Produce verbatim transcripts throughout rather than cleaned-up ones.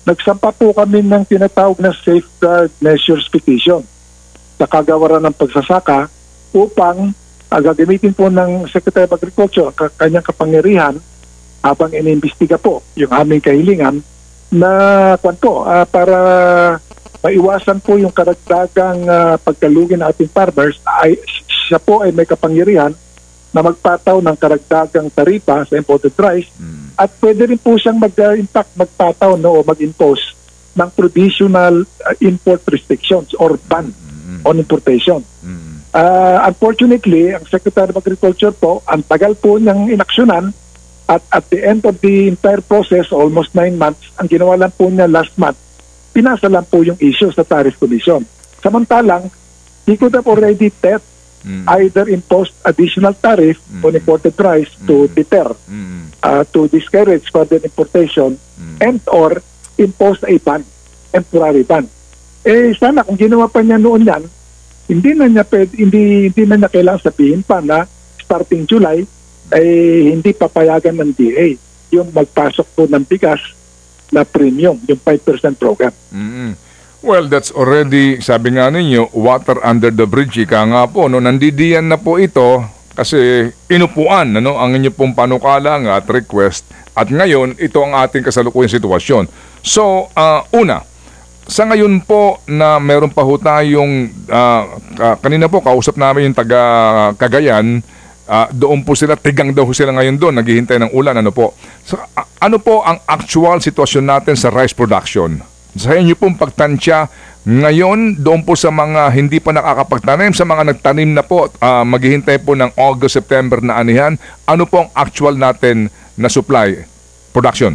nagsampa po kami ng tinatawag na safeguard measures petition sa kagawaran ng pagsasaka upang uh, gagamitin po ng Secretary of Agriculture ang kanyang kapangyarihan habang inimbestiga po yung aming kahilingan na kwanto uh, para maiwasan po yung karagdagang uh, pagkalugi ng ating farmers. Ay, siya po ay may kapangyarihan na magpataw ng karagdagang taripa sa imported rice mm. at pwede rin po siyang mag-impact, magpataw no, o mag-impose ng provisional uh, import restrictions or ban mm. on importation. Mm. Uh, unfortunately, ang Secretary of Agriculture po, ang tagal po niyang inaksyonan at at the end of the entire process, almost nine months, ang ginawa lang po niya last month, pinasa lang po yung issue sa Tariff Commission. Samantalang, he could have already set mm. either imposed additional tariff mm. on imported rice mm. to deter, mm. uh, to discourage further importation, mm. and or impose a ban, temporary ban. Eh sana kung ginawa pa niya noon yan, hindi na niya pwede, hindi hindi na niya kailangan sabihin pa na starting July ay eh, hindi papayagan ng D A yung magpasok po ng bigas na premium, yung five percent program. Mm-hmm. Well, that's already, sabi nga ninyo, water under the bridge. Ika nga po, no, nandidiyan na po ito kasi inupuan ano, ang inyo pong panukala at request. At ngayon, ito ang ating kasalukuyang sitwasyon. So, uh, una, sa ngayon po na meron pa ho tayong, uh, kanina po kausap namin yung taga Cagayan, Uh, doon po sila, tigang daw sila ngayon doon, naghihintay ng ulan, ano po. So, uh, ano po ang actual sitwasyon natin sa rice production? Sa inyo pong pagtansya, ngayon, doon po sa mga hindi pa nakakapagtanim, sa mga nagtanim na po, uh, maghihintay po ng August, September na anihan, ano po ang actual natin na supply production?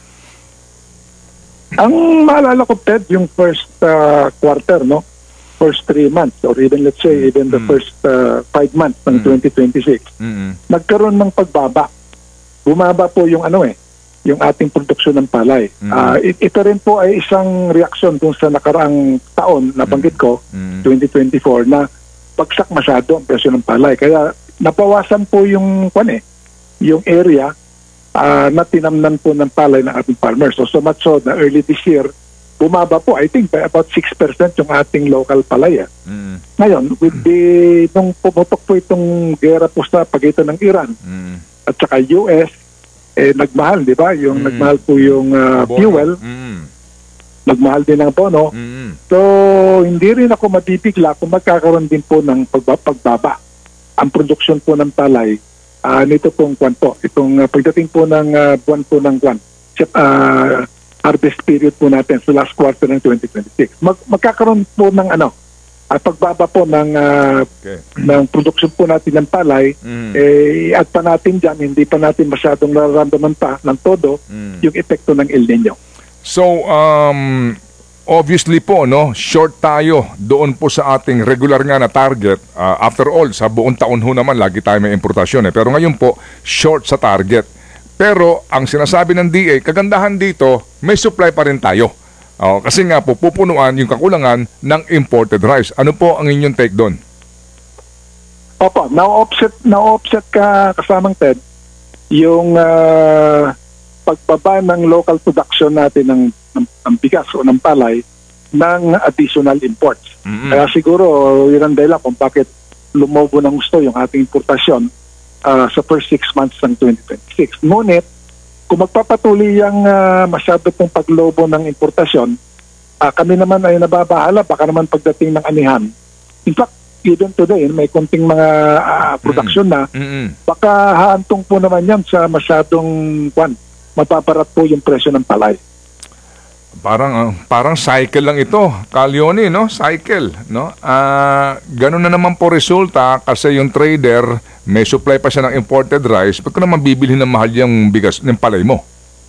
Ang maalala ko, Ted, yung first uh, quarter, no? First three months or even let's say mm. even the mm. first uh, five months ng mm. twenty twenty-six, mm-hmm. nagkaroon ng pagbaba. Bumaba po yung ano eh, yung ating produksyon ng palay. Mm. Uh, it, ito rin po ay isang reaksyon dun sa nakaraang taon na banggit ko, mm. twenty twenty-four, na bagsak masyado ang presyo ng palay. Kaya napawasan po yung kwan eh, yung area uh, na tinamnan po ng palay ng ating farmers. So, so much so na early this year, bumaba po, I think, by about six percent yung ating local palaya. Mm. Ngayon, with the, nung pumutok po itong gera po sa pagitan ng Iran mm. at saka U S, eh, nagmahal, di ba? Yung mm. nagmahal po yung uh, fuel, mm. nagmahal din ang bono. Mm. So, hindi rin ako mabibigla kung magkakaroon din po ng pagbaba. Ang produksyon po ng palay, uh, nito pong kwanto, itong uh, pagdating po ng uh, buwan po ng buwan, uh, harvest period po natin sa last quarter ng twenty twenty-six. Mag magkakaroon po ng ano, at pagbaba po ng uh, okay. ng produksyon po natin ng palay, mm. eh at pa natin diyan, hindi pa natin masyadong nararamdaman pa ng todo mm. yung epekto ng El Nino. So um obviously po no, short tayo doon po sa ating regular nga na target. Uh, after all, sa buong taon ho naman lagi tayo may importasyon eh. Pero ngayon po short sa target. Pero ang sinasabi ng D A, kagandahan dito, may supply pa rin tayo. Oh, kasi nga po, pupunuan yung kakulangan ng imported rice. Ano po ang inyong take doon? Opo, na-offset, na-offset ka kasamang Ted, yung uh, pagbaba ng local production natin ng, ng, ng bigas o ng palay ng additional imports. Mm-hmm. Kaya siguro, yun ang dahilan kung bakit lumobo ng gusto yung ating importasyon Uh, sa first six months ng twenty twenty-six. Ngunit, kung magpapatuloy yung uh, masyado pong paglobo ng importasyon, uh, kami naman ay nababahala, baka naman pagdating ng anihan. In fact, even today, may konting mga uh, production na, mm-hmm. baka haantong po naman yan sa masyadong kwan, mapaparat po yung presyo ng palay. Parang uh, parang cycle lang ito, Kalyoni, no? Cycle, no? Ah, uh, ganun na naman po resulta kasi yung trader may supply pa siya ng imported rice. Ba't ko naman bibili ng mahal yung bigas ng palay mo?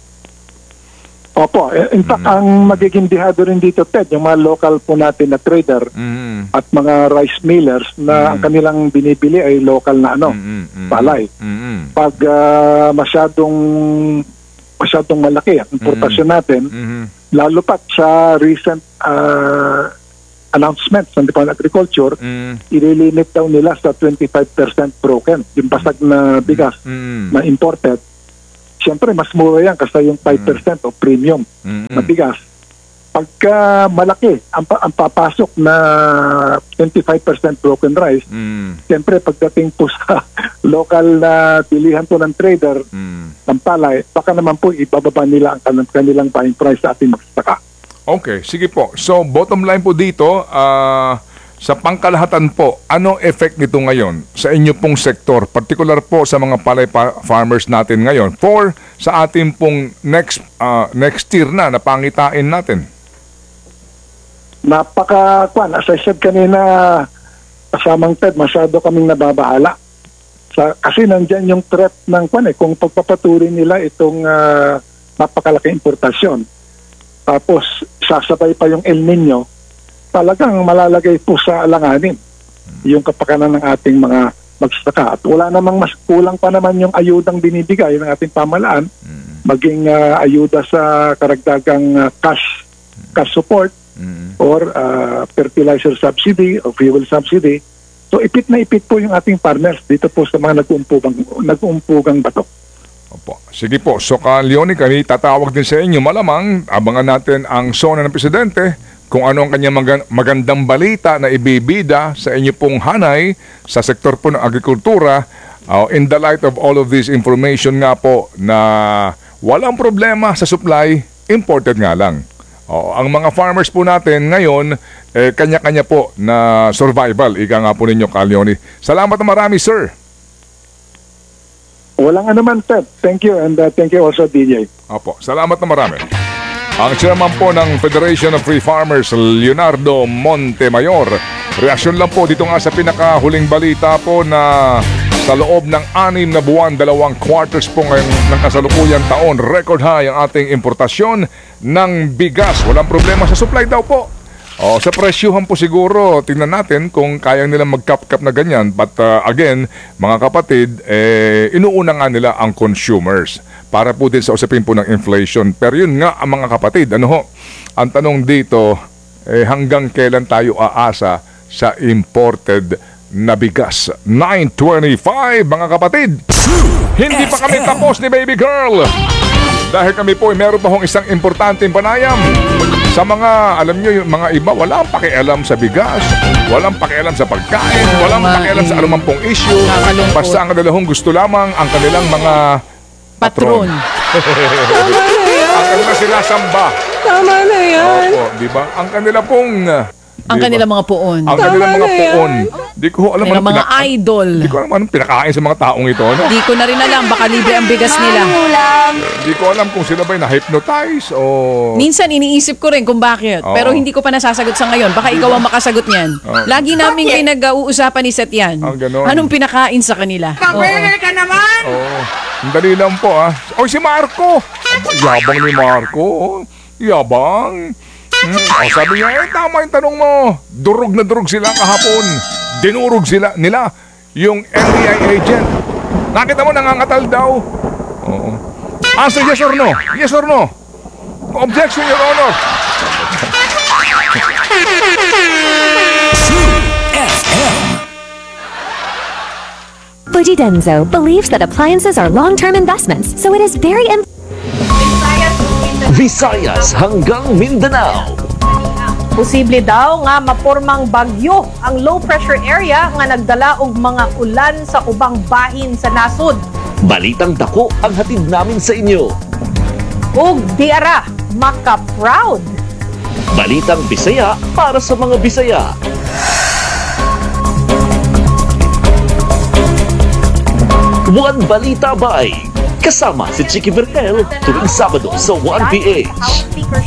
Opo, in fact, mm. ang magiging dihado rin dito, Ted, yung mga local po natin na trader mm. at mga rice millers na mm. ang kanilang binibili ay local na ano, mm-hmm. palay. Mm-hmm. Pag uh, masyadong masyadong malaki ang importasyon mm-hmm. natin, mm-hmm. lalo pat sa recent uh, announcements ng Department of Agriculture, mm. ililimit daw nila sa twenty-five percent broken, yung basag na bigas mm. na imported. siyempre mas mura yan kasi yung five percent o premium Mm-mm. na bigas. Pagka malaki ang, pa- ang papasok na twenty-five percent broken rice, Mm. siyempre pagdating po sa local na bilihan po ng trader Mm. ng palay, baka naman po ibababa nila ang kan- kanilang buying price sa ating magsasaka. Okay, sige po. So, bottom line po dito, ah, sa pangkalahatan po, ano effect nito ngayon sa inyo pong sektor, particular po sa mga palay pa- farmers natin ngayon, for sa ating pong next ah, next year na na pangitain natin? Napaka, kwan, as I said kanina, kasamang Ted, masyado kaming nababahala. Sa, kasi nandyan yung threat ng kwan eh, kung pagpapatuloy nila itong ah, napakalaki importasyon. Tapos, sasabay pa yung El Nino, talagang malalagay po sa alanganin yung kapakanan ng ating mga magsasaka. At wala namang mas kulang pa naman yung ayudang binibigay ng ating pamahalaan, maging ah, ayuda sa karagdagang ah, cash cash support Mm. or ah, fertilizer subsidy o fuel subsidy. So ipit na ipit po yung ating farmers dito po sa mga nag-uumpugang, nag-uumpugang bato. Opo. Sige po. So, ka Leonie, kami tatawag din sa inyo. Malamang, abangan natin ang sona ng Presidente kung ano ang kanyang magan- magandang balita na ibibida sa inyo pong hanay sa sektor po ng agrikultura. Uh, in the light of all of this information nga po na walang problema sa supply, imported nga lang. Oh, ang mga farmers po natin ngayon, eh, kanya-kanya po na survival. Ika nga po ninyo, Ka Leonie. Salamat na marami, sir. Walang anuman, Ted. Thank you and uh, thank you also, D J. Opo, salamat na marami. Ang chairman po ng Federation of Free Farmers, Leonardo Montemayor. Reaksyon lang po dito nga sa pinakahuling balita po na sa loob ng anim na buwan, dalawang quarters po ngayon ng kasalukuyang taon, record high ang ating importasyon ng bigas. Walang problema sa supply daw po. O, sa presyuhan po siguro, tingnan natin kung kaya nilang mag-cap-cap na ganyan. But uh, again, mga kapatid, eh, inuuna nga nila ang consumers para po din sa usapin po ng inflation. Pero yun nga ang mga kapatid, ano ho, ang tanong dito, eh, hanggang kailan tayo aasa sa imported na bigas? nine twenty-five mga kapatid. Hindi pa kami tapos ni Baby Girl. Dahil kami po ay meron pa hong isang importanteng panayam. Sa mga, alam nyo, yung mga iba, walang pakialam sa bigas, walang pakialam sa pagkain, walang pakialam sa anumang pong issue. Basta ang kanilang gusto lamang ang kanilang mga patron. Patron. Ang kanilang sinasamba. Tama na yan. Opo, di ba? Ang kanila pong... Ang di ba? kanilang mga puon. Ang kanilang Tama mga na yan. puon. Di ko alam Kanilang anong mga pinak- idol. Di ko alam anong pinakain sa mga taong ito. No? Di ko na rin alam. Baka libre ang bigas nila. Di ko alam kung sila ba'y na-hypnotize o... Minsan iniisip ko rin kung bakit. Oo. Pero hindi ko pa nasasagot sa ngayon. Baka ikaw ang makasagot niyan. Oo. Lagi naming pinag-uusapan ni Seth yan. Ah, ganon. Anong pinakain sa kanila? Oo. ka naman! Oo. Ang dali lang po ah. O si Marco! Aba, yabang ni Marco. oh. Yabang. Hmm. O, sabi niya, eh tama yung tanong mo. Durog na durog sila kahapon. Dinurog sila nila yung N B I agent. Nakita mo nangangatal daw. Oo. Answer yes or no? Yes or no? Objection, Your Honor. Fujidenzo believes that appliances are long-term investments, so it is very important. Visayas hanggang Mindanao. Posible daw nga mapormang bagyo ang low pressure area nga nagdala og mga ulan sa ubang bahin sa nasod. Balitang dako ang hatid namin sa inyo. Ug diara maka-proud. Balitang Bisaya para sa mga Bisaya. One Balita Bay. Kasama si Chicky Bertel tuwing Sabado sa one P H.